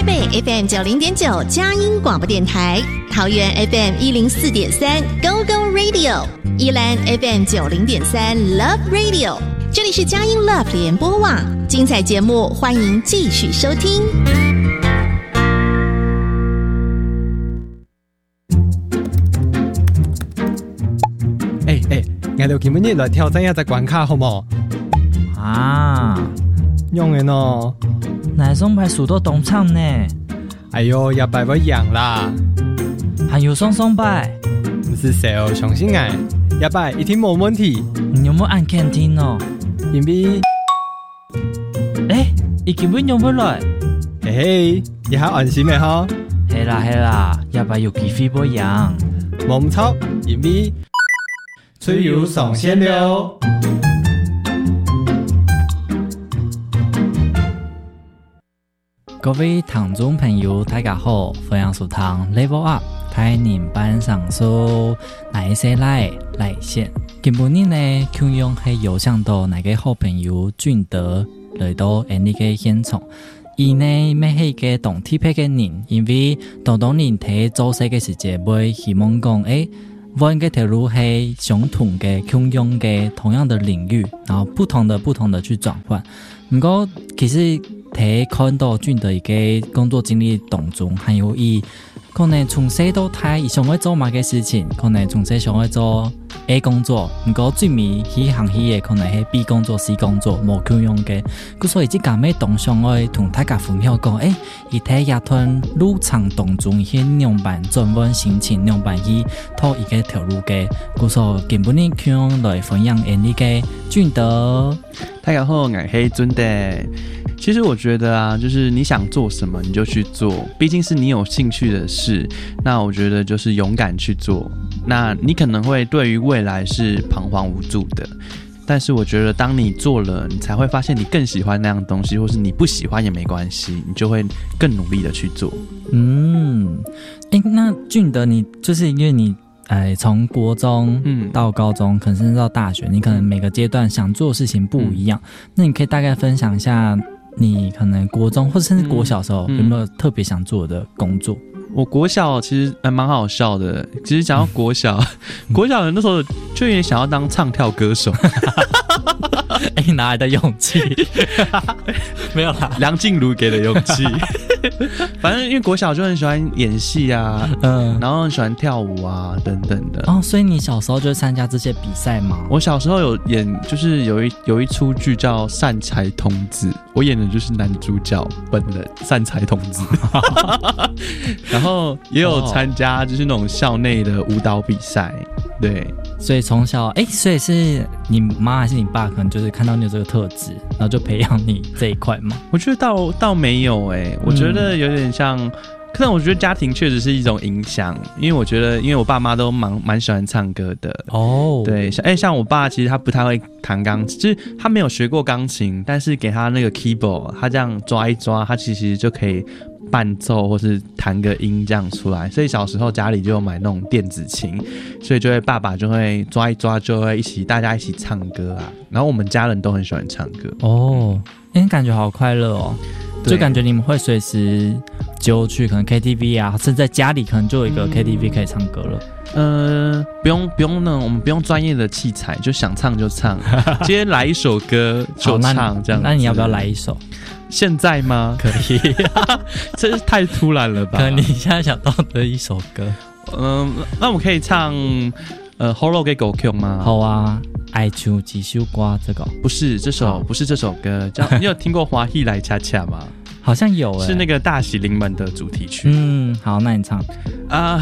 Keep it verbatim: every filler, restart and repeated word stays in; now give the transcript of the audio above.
北 F M 九零点九佳音广播电台，桃园 F M 一零四点三 Go Go Radio， 宜兰 F M 九零点三 Love Radio。这里是佳音 Love 联播网，精彩节目欢迎继续收听。 哎哎，我哋今日來挑戰一隻關卡好冇？ 啊， 用嘅喏， 哪種牌數到東廠呢？ 哎呦，一擺不一樣啦， 還有雙雙牌， 唔是小相信我，一擺一定冇問題。 你有冇按 canteen 哦？ 因為， 誒，伊根本用不來。 嘿嘿，你還安心嘅嗬？ 係啦係啦，一擺有機會不一樣。 冇唔錯，因為吹油上線了。 各位聽眾朋友，大家好，歡迎收聽 Level Up 台年班上數哪些來來線。今日呢，kyung用係有請到那個好朋友俊德來到呢個現場。伊呢，咩係個同特別嘅人，因為當當年睇做事嘅時節，會希望講誒，揾個條路係相同嘅 kyung用嘅同樣的領域，然後不同的不同的去轉換。不過其實睇看到俊德嘅工作經歷當中，還有伊可能從細到大，伊想要做乜嘅事情，可能從細想要做 A 工作，不過最尾去行去嘅可能係 B 工作、C 工作，冇kyung用嘅。咁所以即咁嘅當想愛同大家分享講，誒，伊睇一段路程當中，去兩辦轉換心情，兩辦去拖一個條路嘅。咁所以今日kyung用來分享呢個俊德。 大家好，我係俊德。其實我覺得啊，就是你想做什麼你就去做，畢竟是你有興趣的事，那我覺得就是勇敢去做。那你可能會對於未來是彷徨無助的，但是我覺得當你做了，你才會發現你更喜歡那樣東西，或是你不喜歡也沒關係，你就會更努力的去做。 嗯，誒，那俊德你就是因為你呃，從國中到高中，嗯、可能甚至到大學，你可能每個階段想做的事情不一樣。嗯、那你可以大概分享一下，你可能國中或者甚至國小的時候，嗯、有沒有特別想做的工作？ 我國小其實還蠻好笑的。其實講到國小，嗯、國小人那時候就有點想要當唱跳歌手。 哎、欸，哪來的勇氣？沒有啦， 梁靜茹給的勇氣。反正因為國小就很喜歡演戲啊，嗯，然後很喜歡跳舞啊，等等的。 哦，所以你小時候就參加這些比賽嗎？ 我小時候有演，就是有一有一出劇叫《善財童子》，我演的就是男主角本人善財童子。然後也有參加就是那種校內的舞蹈比賽，對。 所以從小，哎、欸，所以是你媽還是你爸可能就是看到你有這個特質，然後就培養你這一塊嗎？ 我覺得倒倒沒有哎、欸，我覺得有點像，嗯、可能我覺得家庭確實是一種影響，因為我覺得因為我爸媽都蠻蠻喜歡唱歌的哦，對，哎、欸，像我爸其實他不太會彈鋼琴，就是他沒有學過鋼琴，但是給他那個 keyboard， 他這樣抓一抓，他其實就可以伴奏或是彈個音這樣出來，所以小時候家裡就有買那種電子琴，所以就會爸爸就會抓一抓，就會一起大家一起唱歌啊，然後我們家人都很喜歡唱歌哦，哎、欸，感覺好快樂哦，就感覺你們會隨時就去可能 K T V 啊，甚至在家裡可能就有一個 K T V 可以唱歌了。 嗯、呃，不用不用那種，我們不用專業的器材，就想唱就唱，今天來一首歌就唱這樣子。 那你要不要來一首？ 現在嗎？ 可以， 這是太突然了吧？ 可能你現在想到的一首歌， 嗯，那我可以唱呃《Hello 給狗 Q》嗎？ 好啊，愛唱幾首歌這個不是這首，不是這首歌，叫你有聽過《華戲來恰恰》嗎？ 好像有誒、欸， 是那個大喜臨門的主題曲。 嗯，好，那你唱啊。